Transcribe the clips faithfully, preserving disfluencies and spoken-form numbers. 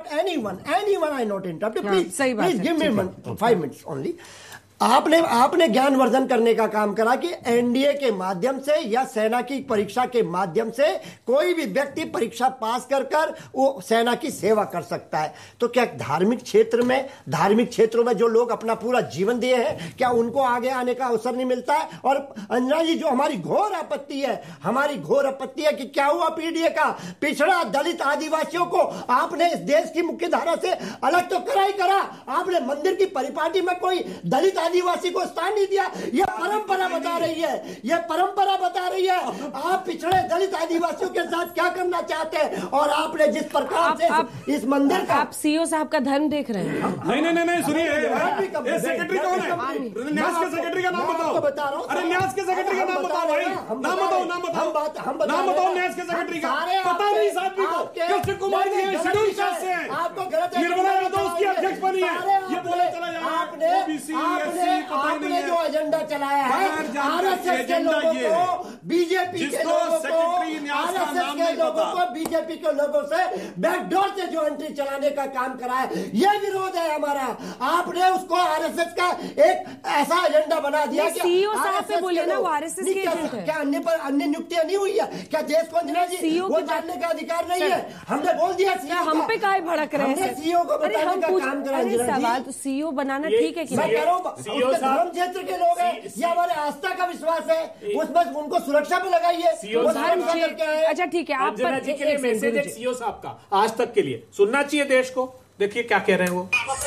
anyone, anyone I not interrupt. Please, please give me one, five minutes only. आपने आपने ज्ञानवर्धन करने का काम करा कि एनडीए के माध्यम से या सेना की परीक्षा के माध्यम से कोई भी व्यक्ति परीक्षा पास कर कर वो सेना की सेवा कर सकता है। तो क्या धार्मिक क्षेत्र में धार्मिक क्षेत्रों में जो लोग अपना पूरा जीवन दिए हैं, क्या उनको आगे आने का अवसर नहीं मिलता है? और अंजना जी, जो हमारी घोर आपत्ति है, हमारी घोर आपत्ति है कि क्या हुआ पीडीए का, पिछड़ा दलित आदिवासियों को आपने इस देश की मुख्य धारा से अलग तो करा ही करा, आपने मंदिर की परिपाटी में कोई दलित आदिवासी को स्थान नहीं दिया। यह परंपरा बता रही है, यह परंपरा बता रही है आप पिछड़े दलित आदिवासियों के साथ क्या करना चाहते हैं। और आपने जिस प्रकार से आप, इस मंदिर का, आप सीईओ साहब का धर्म देख रहे हैं। नहीं नहीं नहीं सुनिए, सेक्रेटरी कौन है? न्यास के सेक्रेटरी का नाम बताओ। बता रहा हूँ। अरे न्यास के सेक्रेटरी का नाम बताओ भाई, नाम बताओ, नाम बताओ, नाम बताओ न्यास के सेक्रेटरी का। पता नहीं इस आदमी को कृष्ण कुमार जी शेड्यूल कास्ट से है, निर्मला यादव उसकी अध्यक्ष बनी है, ये बोले चला जाए। आपने आपने जो एजेंडा चलाया है आरएसएस के लोगों को, बीजेपी के लोगों को, आरएसएस के लोगों को बीजेपी के लोगों से बैकडोर से जो एंट्री चलाने का काम करा है, यह विरोध है हमारा। आपने उसको आरएसएस का एक ऐसा एजेंडा बना दिया कि सीईओ साहब पे बोले ना वो आरएसएस के एजेंट है। क्या अन्य पर अन्य नियुक्तियां नहीं हुई है? क्या देश को अंजना जी वो जानने का अधिकार नहीं है? हमने बोल दिया सीईओ, हम पे काहे भड़क रहे हैं? सीईओ को बताने का काम करा। सवाल तो सीईओ बनाना ठीक है कि मैं कह रहा हूं धर्म क्षेत्र के लोग हैं, ये हमारे आस्था का विश्वास है, उसमें उनको सुरक्षा पे लगाइए। अच्छा ठीक है, आप जी के लिए मैसेज है सीईओ साहब का आज तक के लिए, सुनना चाहिए देश को। देखिए क्या कह रहे हैं वो।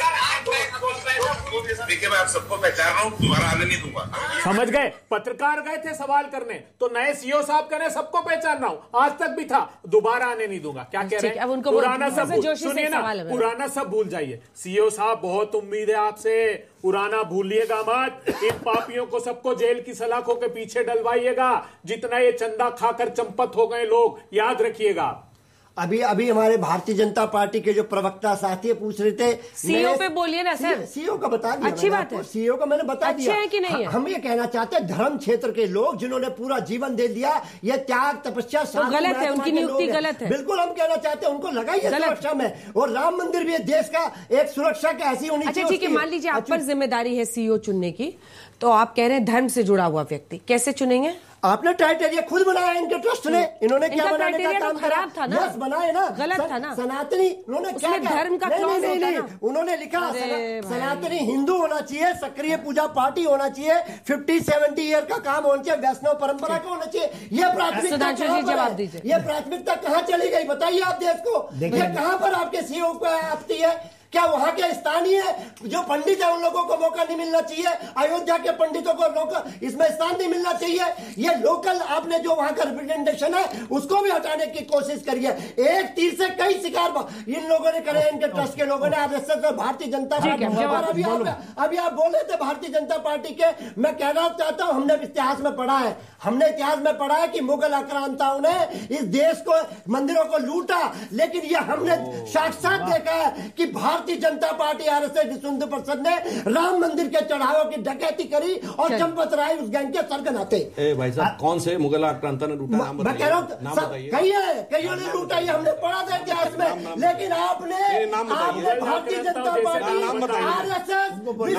देखिए मैं आप सबको पहचान रहा हूँ, दोबारा आने नहीं दूंगा। समझ गए? पत्रकार गए थे सवाल करने, तो नए सीईओ साहब कह रहे सबको पहचान रहा हूँ, आज तक भी था, दोबारा आने नहीं दूंगा। क्या कह रहे हैं? पुराना सब सुनिए ना, पुराना सब भूल जाइए। सीईओ साहब बहुत उम्मीद है आपसे, पुराना भूलिएगा मत। इन पापियों को सबको जेल की सलाखों के पीछे डलवाइएगा, जितना ये चंदा खाकर चंपत हो गए लोग, याद रखिएगा। अभी अभी हमारे भारतीय जनता पार्टी के जो प्रवक्ता साथी पूछ रहे थे, सीईओ पे बोलिए ना सर। सीईओ का बता दिया, अच्छी बात है। सीईओ का मैंने बता दिया, अच्छे है कि नहीं है? हम ये कहना चाहते हैं धर्म क्षेत्र के लोग जिन्होंने पूरा जीवन दे दिया, ये त्याग तपस्या तो गलत है, उनकी नियुक्ति गलत है। बिल्कुल हम कहना चाहते हैं उनको लगाइए सुरक्षा में, और राम मंदिर भी देश का एक सुरक्षा का ऐसी होनी चाहिए। अच्छा ठीक है, मान लीजिए आप पर जिम्मेदारी है सीईओ चुनने की, तो आप कह रहे हैं धर्म से जुड़ा हुआ व्यक्ति, कैसे चुनेंगे? आपने क्राइटेरिया खुद बनाया, इनके ट्रस्ट ने, इन्होंने क्या बनाने का काम खराब था ना, यस बनाए ना, गलत था ना। सनातनी उन्होंने क्या धर्म का नहीं, नहीं, नहीं, नहीं, उन्होंने लिखा सनातनी हिंदू होना चाहिए, सक्रिय पूजा पार्टी होना चाहिए, फिफ्टी सेवेंटी ईयर का काम होना चाहिए, वैष्णव परंपरा का होना चाहिए। यह प्राथमिकता जवाब दीजिए, यह प्राथमिकता कहाँ चली गई बताइए आप देश को। यह कहाँ पर आपके सीईओ को आपती है? क्या वहां के स्थानीय जो पंडित है उन लोगों को मौका नहीं मिलना चाहिए? अयोध्या के पंडितों को लोकल इसमें स्थान नहीं मिलना चाहिए? ये लोकल आपने जो वहां का रिप्रेजेंटेशन है उसको भी हटाने की कोशिश करिए। एक तीर से कई शिकार इन लोगों ने करे, इनके ट्रस्ट के लोगों ने, आरएसएस और भारतीय जनता पार्टी। अभी आप अभी आप बोल रहे थे भारतीय जनता पार्टी के, मैं कहना चाहता हूं हमने इतिहास में पढ़ा है, हमने इतिहास में पढ़ा है कि मुगल आक्रांताओं ने इस देश को, मंदिरों को लूटा, लेकिन ये हमने साक्षात देखा है कि भारतीय जनता पार्टी आरएसएस विश्व परिषद ने राम मंदिर के चढ़ावों की डकैती करी और चंपत राय उस गैंग के सरगनाते। भाई साहब कौन से मुगल आक्रांता ने लूटा? नाम मैं कह रहा हूँ कई है, कईयों ने लूटा, ये हमने पढ़ा था इतिहास में, लेकिन आपने आपने भारतीय जनता पार्टी आरएसएस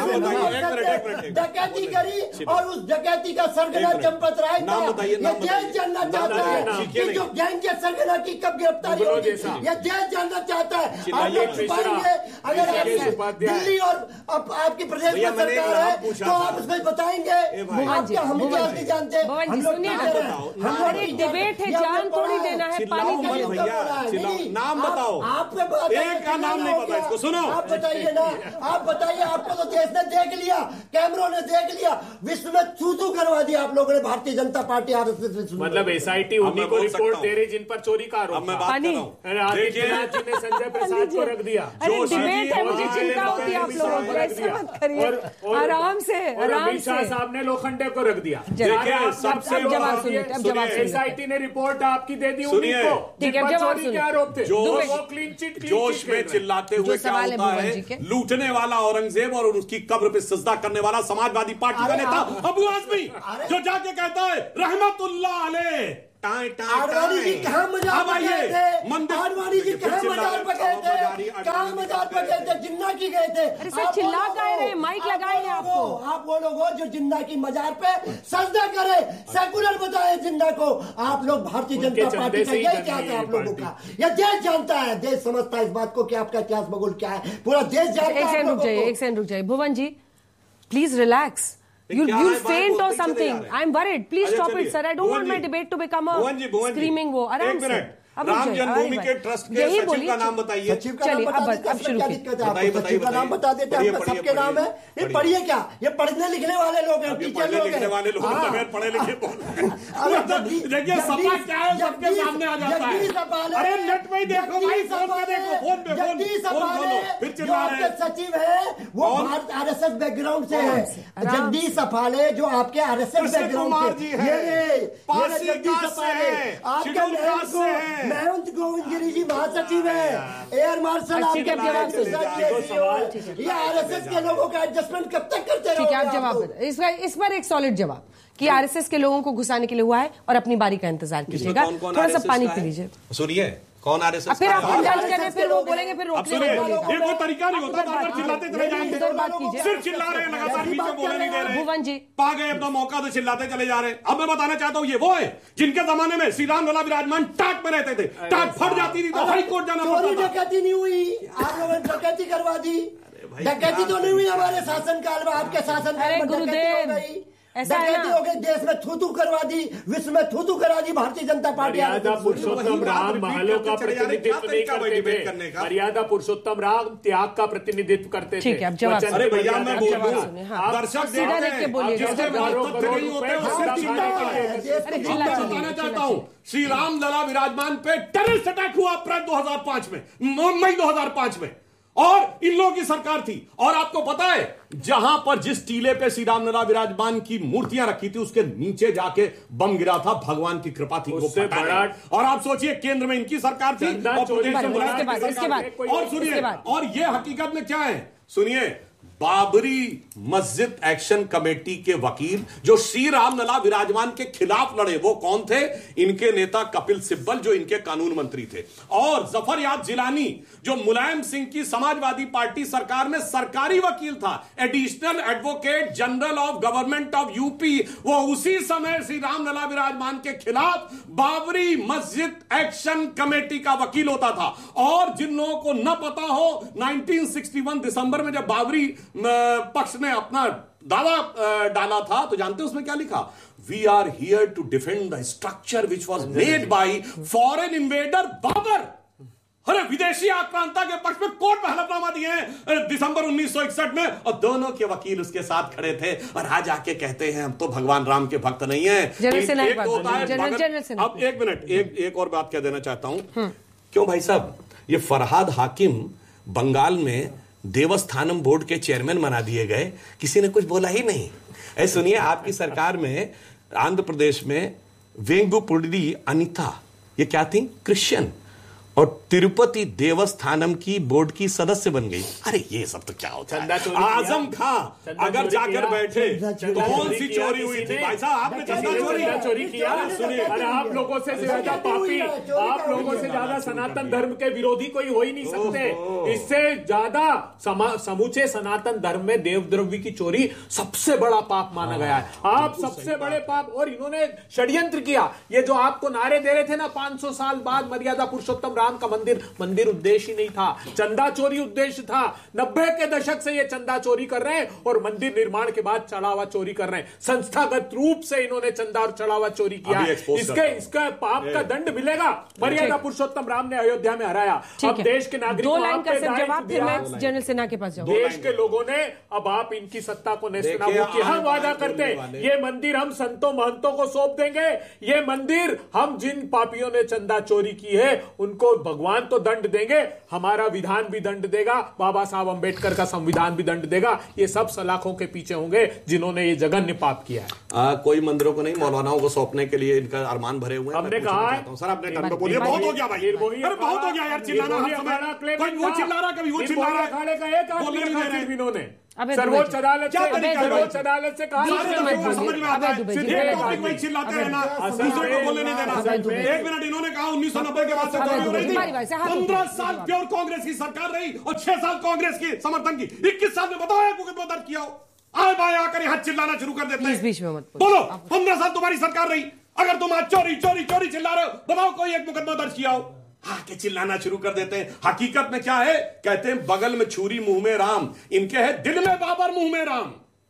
डकैती करी और उस डकैती का सरगना चंपत राय था। ये देश जानना चाहता है कि जो गैंग के सरगना की कब गिरफ्तारी होगी, ये देश जानना चाहता है। आप लोग छुपाएंगे, अगर आपकी दिल्ली और आप, आपकी प्रदेश में सरकार है तो आप उसमें बताएंगे। आप क्या हम इतिहास नहीं जानते? हम लोग डिबेट है, जान थोड़ी देना है, पानी नाम बताओ, आप एक का नाम नहीं पता इसको, सुनो आप बताइए ना, आप बताइए। आपको तो देश ने देख लिया, कैमरों ने देख लिया, विश्व में चूचू करवा दिया आप लोगों ने भारतीय जनता पार्टी आरएसएस। मतलब एसआईटी उन्हीं को रिपोर्ट दे रही जिन पर चोरी का आरोप। मैं बात कर रहा हूं, आदित्यनाथ जी ने संजय प्रसाद को रख दिया। डिबेट है, मुझे चिंता होती है आप लोगों को, ऐसा मत करिए, आराम से आराम से। शाह साहब ने लोखंडे को रख दिया। सबसे जवाब सुनिए, अब जवाब सुनिए। एसआईटी ने रिपोर्ट आपकी दे दी उन्हीं को, ठीक है, जवाब चोरी के आरोप थे। क्लीन चिट जोश में चिल्लाते हुए क्या होता है, लूटने वाला औरंगजेब और उसकी कब्र पे सजदा करने वाला समाजवादी पार्टी का नेता अबू आजमी जो जाके कहता है रहमतुल्लाह अलैह आडवाणी जी कहाँ मजार पर गए थे? आडवाणी जी कहाँ मजार पर गए थे? कहाँ मजार पर गए थे? जिन्ना की गए थे? अरे सर चिल्ला गए रहे, माइक लगाए हैं आपको। आप वो लोग हो जो जिन्ना की मजार पे सजदा करे, सेकुलर बताए जिन्ना को। आप लोग भारतीय जनता पार्टी का यही क्या था आप लोगों का? यह देश जानता है, देश समझता है इस बात को कि आपका इतिहास भूगोल क्या है, पूरा देश जानता है। एक सेकंड रुक जाइए, एक सेकंड रुक जाइए। भुवन जी please relax. You'll, you'll faint or something. I'm worried. Please stop it, sir. I don't want my debate to become a screaming war. आराम से. राम जन्मभूमि के ट्रस्ट के सचिव का नाम बताइए। सचिव का नाम बता देते, अब शुरू कीजिए। सचिव का नाम बता देते हैं, आपका सबके नाम है। ये पढ़िए क्या? ये पढ़ने लिखने वाले लोग हैं, टीचर लोग हैं। लिखने वाले लोग हैं, पढ़े लिखे बोल रहे हैं। देखिए सपा क्या है, सबके सामने आ जाता है। अरे नेट में देखो भाई, फोन पे देखो, फोन पे फोन बोलो, फिर चिल्ला रहे हैं। सचिव है वो आरएसएस बैकग्राउंड से है। जगदीश सफाले जो आपके आरएसएस बैकग्राउंड से, ये जगदीश सफाले आपके महंत गोविंद गिरी जी महासचिव है, एयर मार्शल आपके ये आरएसएस के लोगों का एडजस्टमेंट कब तक करते रहोगे? ठीक है, आप जवाब इसका इस पर एक सॉलिड जवाब कि आरएसएस के लोगों को घुसाने के लिए हुआ है और अपनी बारी का इंतजार कीजिएगा। थोड़ा सा पानी पी लीजिए। सुनिए कौन आरएसएस? फिर आप इंडल्ज करें, फिर वो बोलेंगे, फिर रोकने ये कोई तरीका नहीं होता, बार बार चिल्लाते चले जाएंगे। बात कीजिए, सिर्फ चिल्ला रहे हैं, लगातार बीच में बोलने नहीं दे रहे। भुवन जी पा गए अपना मौका तो चिल्लाते चले जा रहे हैं। अब मैं बताना चाहता हूँ, ये वो है जिनके जमाने में श्री राम लला विराजमान टाट में रहते थे, टाट फट जाती थी तो हाई कोर्ट जाना पड़ता था। डकैती नहीं हुई, आप लोगों ने डकैती करवा दी। डकैती तो नहीं हुई हमारे शासनकाल में, आपके शासनकाल में गुरुदेव ऐसा डकैती हो गई, देश में थू थू करवा दी, विश्व में थू थू करा दी भारतीय जनता पार्टी। मर्यादा पुरुषोत्तम राम महलों का प्रतिनिधित्व नहीं करते थे, मर्यादा पुरुषोत्तम राम त्याग का प्रतिनिधित्व करते थे। ठीक है, अब जवाब। अरे भैया मैं बोल रहा हूं, दर्शक सीधा देख के बोलिए। बताना चाहता हूं, श्री राम लला विराजमान पे टेररिस्ट अटैक हुआ अप्रैल दो हजार पांच में, मई दो हजार पांच में, और इन लोगों की सरकार थी। और आपको पता है जहां पर जिस टीले पे श्री राम लला विराजमान की मूर्तियां रखी थी उसके नीचे जाके बम गिरा था, भगवान की कृपा थी वो बड़ा। और आप सोचिए केंद्र में इनकी सरकार थी और सुनिए, और ये हकीकत में क्या है सुनिए, बाबरी मस्जिद एक्शन कमेटी के वकील जो श्री राम लला विराजमान के खिलाफ लड़े वो कौन थे? इनके नेता कपिल सिब्बल जो इनके कानून मंत्री थे, और जफर याद जिलानी जो मुलायम सिंह की समाजवादी पार्टी सरकार में सरकारी वकील था, additional advocate general of government of UP, वो उसी समय श्री राम लला विराजमान के खिलाफ बाबरी मस्जिद एक्शन कमेटी का वकील होता था। और जिन लोगों को न पता हो, नाइनटीन सिक्सटी वन दिसंबर में जब बाबरी पक्ष ने अपना दावा डाला था तो जानते हैं उसमें क्या लिखा? We are here to defend the structure which was made by foreign invader Babar. अरे विदेशी आक्रांता के पक्ष में कोर्ट में हलफनामा दिए हैं दिसंबर उन्नीस सौ इकसठ में, और दोनों के वकील उसके साथ खड़े थे। और आज आके कहते हैं हम तो भगवान राम के भक्त नहीं है। एक, एक होता है भगत, अब एक मिनट, एक एक और बात कह देना चाहता हूं। क्यों भाई साहब, ये फरहाद हाकिम बंगाल में देवस्थानम बोर्ड के चेयरमैन बना दिए गए, किसी ने कुछ बोला ही नहीं। ऐ सुनिए, आपकी सरकार में आंध्र प्रदेश में वेंगुपुडी अनिता, ये क्या थी? क्रिश्चियन, और तिरुपति देवस्थानम की बोर्ड की सदस्य बन गई। अरे ये सब तो क्या होता है? आजम खां अगर जाकर बैठे तो कौन सी चोरी हुई थी? भाई साहब आपने चंदा चोरी चोरी किया? सुनिए, अरे आप लोगों से ज्यादा पापी, आप लोगों से ज्यादा सनातन धर्म के विरोधी कोई हो ही नहीं सकते। इससे ज्यादा समूचे सनातन धर्म में देवद्रव्य की चोरी सबसे बड़ा पाप माना गया है। आप सबसे बड़े पाप, और इन्होंने षड्यंत्र किया। ये जो आपको नारे दे रहे थे ना, पांच सौ साल बाद मर्यादा पुरुषोत्तम राम का मंदिर, मंदिर उद्देश्य ही नहीं था, चंदा चोरी उद्देश्य था। नब्बे के दशक से ये चंदा चोरी कर रहे हैं और मंदिर निर्माण के बाद चढ़ावा चोरी कर रहे हैं। संस्थागत रूप से इन्होंने चंदा और चढ़ावा चोरी किया है। इसके इसका पाप का दंड मिलेगा। मर्यादा पुरुषोत्तम राम ने अयोध्या में हराया। अब देश के नागरिकों जनरल सेना के पास जाओ। देश के लोगों ने अब आप इनकी सत्ता को नेस्तनाबूद किया। हम वादा करते हैं ये मंदिर हम संतों महंतों को सौंप देंगे। ये मंदिर हम जिन पापियों ने चंदा चोरी की है उनको भगवान तो दंड देंगे, हमारा विधान भी दंड देगा, बाबा साहब अंबेडकर का संविधान भी दंड देगा। ये सब सलाखों के पीछे होंगे जिन्होंने ये जघन्य पाप किया है। आ, कोई मंदिरों को नहीं, मौलानाओं को सौंपने के लिए इनका अरमान भरे हुए हैं। हमने कहा है सर, आपने टर्न पे बोलिए, बहुत हो गया भाई, अरे बहुत हो गया यार, चिल्लाना। कोई वो चिल्ला रहा, कभी वो चिल्ला रहा, अखाड़े का एक आदमी रखा सिर्फ इन्होंने, सर्वोच्च अदालत से सर्वोच्च अदालत से कहा समझ में आता है, सिर्फ एक टॉपिक में चिल्लाते रहना, दूसरे को बोलने नहीं देना। एक मिनट, इन्होंने कहा उन्नीस सौ नब्बे के बाद से चोरी हो रही थी, पंद्रह साल प्योर कांग्रेस की सरकार रही और छह साल कांग्रेस की समर्थन की, इक्कीस साल में बताओ एक मुकदमा दर्ज किया हो? आए बाय आकर यहाँ चिल्लाना शुरू कर देते हैं। बीच में मत बोलो, पंद्रह साल तुम्हारी सरकार रही, अगर तुम आज चोरी चोरी चोरी चिल्ला रहे हो, बताओ कोई एक मुकदमा दर्ज किया हो? आके चिल्लाना शुरू कर देते हैं। हकीकत में क्या है? कहते हैं बगल में छुरी मुंह में राम, इनके है दिल में बाबर मुंह में राम।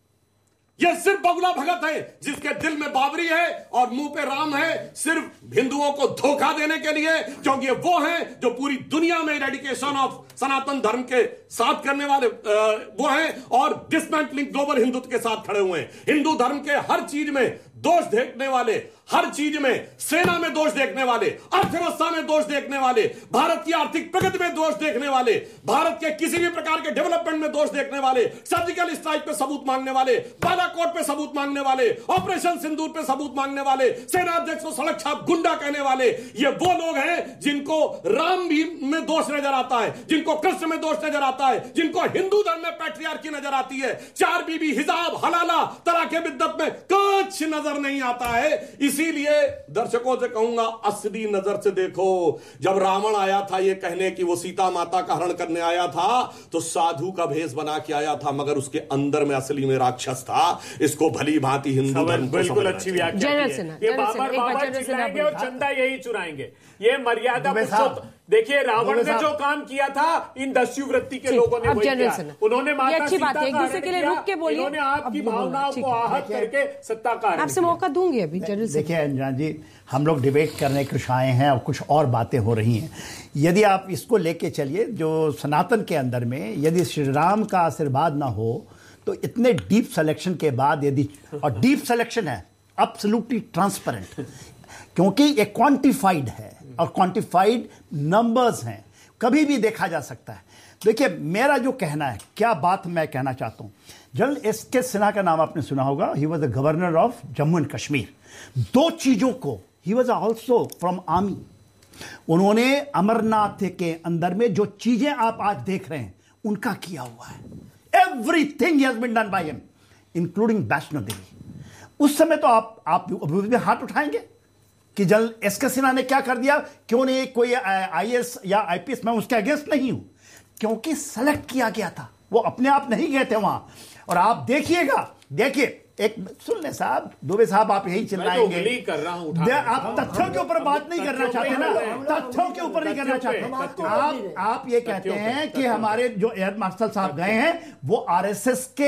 यह सिर्फ बगुला भगत है जिसके दिल में बाबरी है और मुंह पे राम है, सिर्फ हिंदुओं को धोखा देने के लिए, क्योंकि वो हैं जो पूरी दुनिया में रेडिकेशन ऑफ सनातन धर्म के साथ करने वाले वो हैं और डिसमेंटलिंग ग्लोबल हिंदुत्व के साथ खड़े हुए हैं। हिंदू धर्म के हर चीज में दोष देखने वाले, हर चीज में सेना में दोष देखने वाले, अर्थव्यवस्था में दोष देखने वाले, भारत की आर्थिक प्रगति में दोष देखने वाले, भारत के किसी भी प्रकार के डेवलपमेंट में दोष देखने वाले, सर्जिकल स्ट्राइक पे सबूत मांगने वाले, बालाकोट पे सबूत मांगने वाले, ऑपरेशन सिंदूर पे सबूत मांगने वाले, सेना अध्यक्ष को सड़क छाप गुंडा कहने वाले, ये वो लोग हैं जिनको राम भी में दोष नजर आता है, जिनको कृष्ण में दोष नजर आता है, जिनको हिंदू धर्म में पैट्रियार्की नजर आती है, चार बीबी, हिजाब, हलाला, तलाके बिद्दत में कुछ नजर नहीं आता है। इसीलिए दर्शकों से कहूंगा, असली नजर से देखो। जब रावण आया था ये कहने की वो सीता माता का हरण करने आया था, तो साधु का भेष बना के आया था, मगर उसके अंदर में असली में राक्षस था। इसको भली भांति हिंदू धर्म बिल्कुल अच्छी व्याख्या है। ये बाबर बाबर चिल्लाएंगे और चंदा यही चुराएंगे। ये मर्यादा पुरुषोत्तम, देखिए रावण ने जो काम किया था इन दस्यु वृत्ति के लोगों ने वही किया। उन्होंने माता सीता का हरण किया, उन्होंने आपकी भावनाओं को आहत करके सत्ता का आपसे मौका दूंगी अभी। देखिए अंजना जी, हम लोग डिबेट करने कुछ आए हैं और कुछ और बातें हो रही हैं। यदि आप इसको लेके चलिए, जो सनातन के अंदर में यदि श्री राम का आशीर्वाद ना हो तो इतने डीप सिलेक्शन के बाद, यदि और डीप सिलेक्शन है, एब्सोल्युटली ट्रांसपेरेंट, क्योंकि ये क्वांटिफाइड है और क्वांटिफाइड नंबर्स हैं, कभी भी देखा जा सकता है। देखिए मेरा जो कहना है, क्या बात मैं कहना चाहता हूं, जनरल एस के सिन्हा का नाम आपने सुना होगा, he was the governor of Jammu and Kashmir. दो चीजों को, he was also from army, उन्होंने अमरनाथ के अंदर में जो चीजें आप आज देख रहे हैं उनका किया हुआ है। Everything has been done by him, including Vaishno Devi. उस समय तो आप आप भी हाथ उठाएंगे कि जनरल एस के सिन्हा ने क्या कर दिया, क्यों नहीं कोई आईएएस या आईपीएस, मैं उसके अगेंस्ट नहीं हूं, क्योंकि सेलेक्ट किया गया था, वो अपने आप नहीं गए थे वहां। और आप देखिएगा, देखिए एक सुन ले साहब, दुबे साहब आप यही चिल्लाएंगे, मैं तो कर रहा हूं, आप तथ्यों के ऊपर बात नहीं करना चाहते ना, तथ्यों के ऊपर नहीं करना चाहते आप आप ये कहते हैं कि हमारे जो एयर मार्शल साहब गए हैं वो आरएसएस के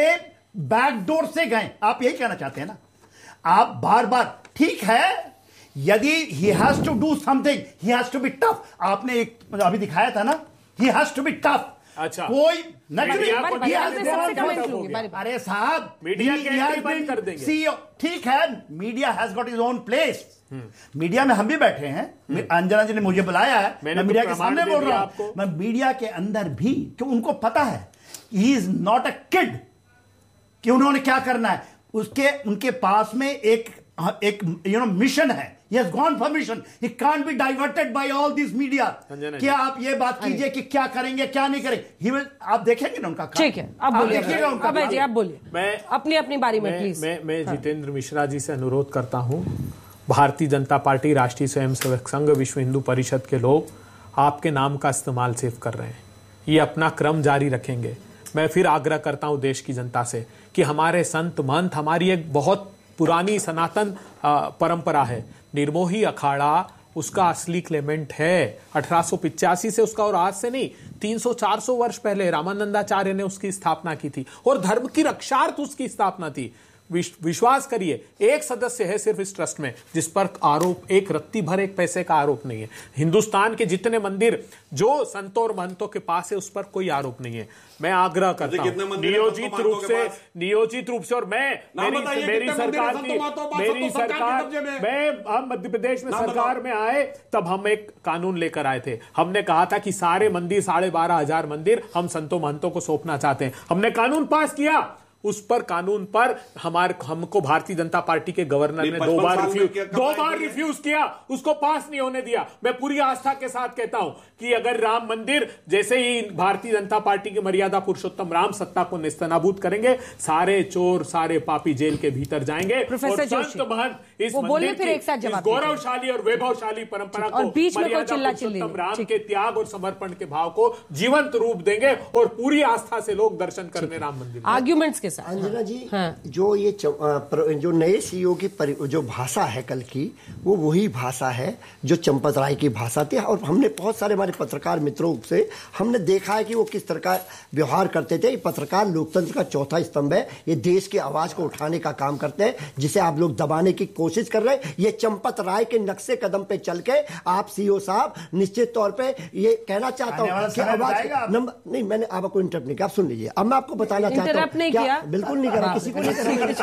बैकडोर से गए, आप यही कहना चाहते हैं ना। आप बार बार, ठीक है, यदि he has to do something, he has to be tough, आपने एक अभी दिखाया था ना, he has to be tough। अच्छा, कोई अरे साहब, मीडिया के बंद कर देंगे, सीईओ, ठीक है, media has got his own place. Media में हम भी बैठे हैं, अंजना जी ने मुझे बुलाया है, मैं मीडिया के सामने बोल रहा हूं, मैं मीडिया के अंदर भी, क्यों उनको पता है he is not a kid कि उन्होंने क्या करना है। उसके उनके पास में एक एक यू नो मिशन है, he has gone for mission, he can't be diverted by all this media। क्या आप ये बात कीजिए कि क्या करेंगे क्या नहीं करेंगे, he will, आप देखेंगे ना उनका, ठीक है, आप बोलिएगा उनका, अभय जी आप बोलिए, मैं अपनी अपनी बारी में प्लीज। मैं मैं जितेंद्र मिश्रा जी से अनुरोध करता हूं, भारतीय जनता पार्टी, राष्ट्रीय स्वयंसेवक संघ, विश्व हिंदू परिषद के लोग आपके नाम का इस्तेमाल सिर्फ कर रहे हैं, ये अपना क्रम जारी रखेंगे। मैं फिर आग्रह करता हूं देश की जनता से कि हमारे संत महंत, हमारी एक बहुत पुरानी सनातन परंपरा है, निर्मोही अखाड़ा उसका असली क्लेमेंट है। अठारह सौ पिचासी से उसका, और आज से नहीं, तीन सौ चार सौ वर्ष पहले रामानंदाचार्य ने उसकी स्थापना की थी और धर्म की रक्षार्थ उसकी स्थापना थी। विश्वास करिए, एक सदस्य है सिर्फ इस ट्रस्ट में जिस पर आरोप, एक रत्ती भर एक पैसे का आरोप नहीं है। हिंदुस्तान के जितने मंदिर जो संतों और महंतों के पास है उस पर कोई आरोप नहीं है। मैं आग्रह करता हूं नियोजित रूप से नियोजित रूप से और मैं मेरी मेरी सरकार की मेरी सरकार मैं हम मध्य प्रदेश में सरकार में आए तब हम एक कानून लेकर आए थे। हमने कहा था कि सारे मंदिर, साढ़े बारह हजार मंदिर हम संतों महंतों को सौंपना चाहते हैं। हमने कानून पास किया, उस पर कानून पर हमारे हमको भारतीय जनता पार्टी के गवर्नर ने दो बार रिफ्यूज दो बार रिफ्यूज किया, उसको पास नहीं होने दिया। मैं पूरी आस्था के साथ कहता हूं कि अगर राम मंदिर जैसे ही भारतीय जनता पार्टी के मर्यादा पुरुषोत्तम राम सत्ता को नेस्तनाबूद करेंगे, सारे चोर सारे पापी जेल के भीतर जाएंगे। प्रोफेसर जोशी इस मंदिर की इस गौरवशाली और वैभवशाली परंपरा को बीच में कोई चिल्ला चिल्ली राम के त्याग और समर्पण के भाव को जीवंत रूप देंगे और पूरी आस्था से लोग दर्शन करने राम मंदिर आर्ग्यूमेंट्स के साथ। अंजना जी, हाँ। जो ये जो नए सीईओ की जो भाषा है कल की, वो वही भाषा है जो चंपत राय की भाषा थी। और हमने बहुत सारे हमारे पत्रकार मित्रों से हमने देखा है कि वो किस तरह का व्यवहार करते थे। पत्रकार लोकतंत्र का चौथा स्तंभ है, ये देश की आवाज को उठाने का काम करते हैं, जिसे आप लोग दबाने की कोशिश कर रहे हैं। ये चंपत राय के नक्शे कदम पे चल के आप सीईओ साहब निश्चित तौर पे ये कहना चाहता हूं कि आवाज नंबर नहीं, मैंने आपको इंटरप्ट नहीं किया, आप सुन लीजिए। अब मैं आपको बताना चाहता हूं, क्या बिल्कुल नहीं करा, किसी को नहीं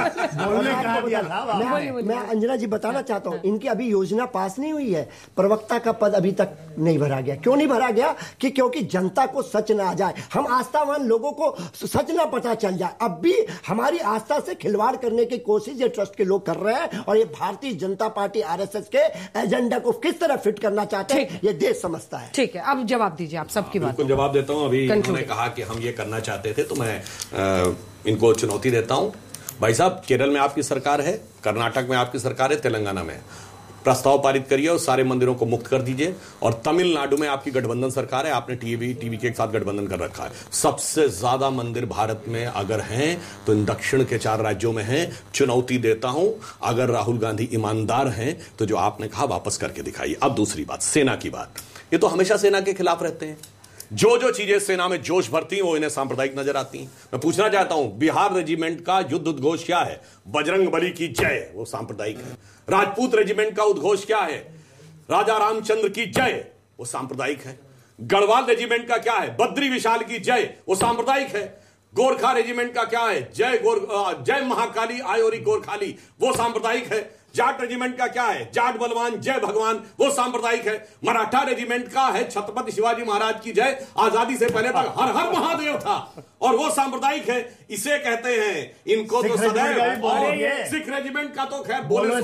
करा। मैं अंजना जी बताना चाहता हूं, इनकी अभी योजना पास नहीं हुई है, प्रवक्ता का पद अभी तक नहीं भरा गया। क्यों नहीं भरा गया? कि क्योंकि जनता को सच ना आ जाए, हम आस्थावान लोगों को सच ना पता चल जाए। अब भी हमारी आस्था से खिलवाड़ करने की कोशिश ये ट्रस्ट के लोग कर रहे हैं, और ये भारतीय जनता पार्टी आरएसएस के एजेंडा को किस तरह फिट करना चाहते हैं ये देश समझता है। ठीक है, अब जवाब दीजिए आप सबकी बात। बिल्कुल जवाब देता हूं। अभी उन्होंने कहा कि हम ये करना चाहते थे, तो मैं आ, इनको चुनौती देता हूं। भाई साहब, केरल में आपकी सरकार है, कर्नाटक में आपकी सरकार है, तेलंगाना में प्रस्ताव पारित करिए और सारे मंदिरों को मुक्त कर दीजिए। और तमिलनाडु में आपकी गठबंधन सरकार है, आपने टीवी टीवी के साथ गठबंधन कर रखा है। सबसे ज्यादा मंदिर भारत में अगर हैं तो इन दक्षिण के चार राज्यों में हैं। चुनौती देता हूं, अगर राहुल गांधी ईमानदार हैं तो जो आपने कहा वापस करके दिखाइए। अब दूसरी बात, सेना की बात। ये तो हमेशा सेना के खिलाफ रहते हैं। जो जो चीजें सेना में जोश भरती हैं वो इन्हें सांप्रदायिक नजर आती हैं। मैं पूछना चाहता हूं, बिहार रेजिमेंट का युद्ध उद्घोष क्या है? बजरंग बली की जय, वो सांप्रदायिक है। राजपूत रेजिमेंट का उद्घोष क्या है? राजा रामचंद्र की जय, वो सांप्रदायिक है। गढ़वाल रेजिमेंट का क्या है? बद्री विशाल की जय, वो सांप्रदायिक है। गोरखा रेजिमेंट का क्या है? जय गोर जय महाकाली आयोरी गोरखाली, वो सांप्रदायिक है। जाट रेजिमेंट का क्या है? जाट बलवान जय भगवान, वो सांप्रदायिक है। मराठा रेजिमेंट का है छत्रपति शिवाजी महाराज की जय, आजादी से पहले तक हर हर महादेव था, और वो सांप्रदायिक है। इसे कहते हैं, इनको तो सदैव सिख रेजिमेंट का तो खैर बोले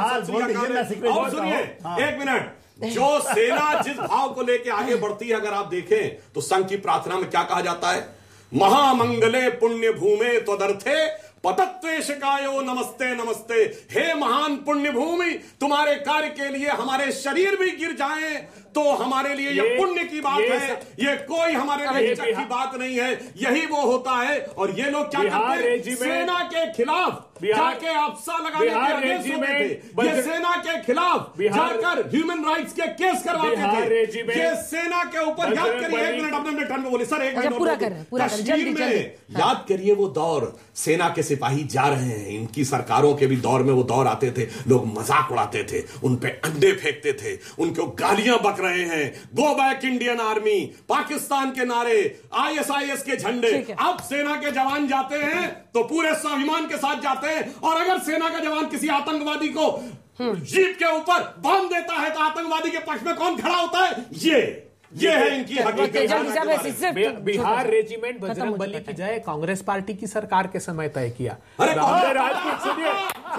और सुनिए एक मिनट, जो सेना जिस भाव को लेकर आगे बढ़ती है, अगर आप देखें तो संघ की प्रार्थना में क्या कहा जाता है? महामंगले पुण्य भूमे त्वदर्थे पतत्वेशकायो नमस्ते नमस्ते। हे महान पुण्य भूमि, तुम्हारे कार्य के लिए हमारे शरीर भी गिर जाएं तो हमारे लिए ये पुण्य की बात है, ये कोई हमारे लिए हिचक की बात नहीं है। यही वो होता है। और ये लोग क्या करते हैं? सेना के खिलाफ जाके अफसा लगाने के आदेश होते थे। ये सेना के खिलाफ जाकर ह्यूमन राइट्स के केस करवाते थे। ये सेना के ऊपर, याद करिए, एक मिनट अपने टर्न में बोले सर, एक मिनट पूरा कर पूरा कर जल्दी जल्दी याद करिए वो दौर, सेना के सिपाही जा रहे हैं, इनकी सरकारों के भी दौर में वो दौर आते थे, लोग मजाक उड़ाते थे, उन पे अंडे फेंकते थे, उनको गालियां बक रहे हैं, go back Indian army, Pakistan के नारे, आईएसआईएस के झंडे। अब सेना के जवान जाते हैं तो पूरे स्वाभिमान के साथ जाते हैं, और अगर सेना का जवान किसी आतंकवादी को जीप के ऊपर बम देता है तो आतंकवादी के पक्ष में कौन खड़ा होता है? ये ये है इनकी हकीकत। बिहार रेजिमेंट बजरंग बली की जय कांग्रेस पार्टी की सरकार के समय तय किया। राजपूत सुनिए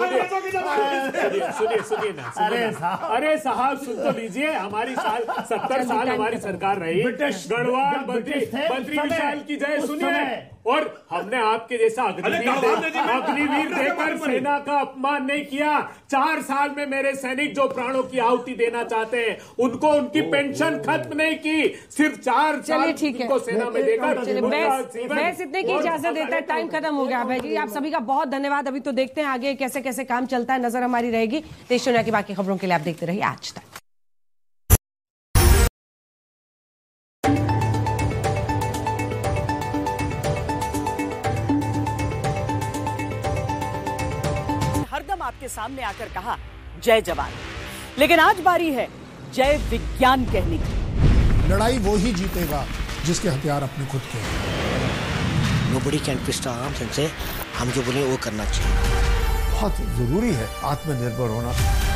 सुनिए सुनिए सुनिए ना, अरे साहब सुन तो लीजिए, हमारी साल सत्तर साल हमारी सरकार रही। गढ़वाल बद्री बद्री विशाल की जय सुनिए। और हमने आपके जैसा अग्निवीर अग्निवीर देकर सेना का अपमान नहीं किया। चार साल में मेरे सैनिक जो प्राणों की आहुति देना चाहते हैं, उनको उनकी पेंशन खत्म नहीं की, सिर्फ चार चलिए ठीक है, सेना में देकर बहस इतने की इजाजत देता है। टाइम खत्म हो गया भाई जी, आप सभी का बहुत धन्यवाद। अभी तो देखते हैं आगे कैसे कैसे काम चलता है, नजर हमारी रहेगी। देश दुनिया की बाकी खबरों के लिए आप देखते रहिए आज तक। हरदम आपके सामने आकर कहा जय जवान, लेकिन आज बारी है जय विज्ञान कहने की। लड़ाई वो ही जीतेगा जिसके हथियार अपने खुद के हैं। Nobody can twist our arms and से हम जो बोले वो करना चाहिए। बहुत जरूरी है आत्मनिर्भर होना।